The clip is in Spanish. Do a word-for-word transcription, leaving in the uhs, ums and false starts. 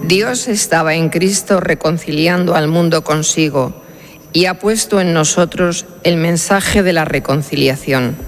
Dios estaba en Cristo reconciliando al mundo consigo y ha puesto en nosotros el mensaje de la reconciliación.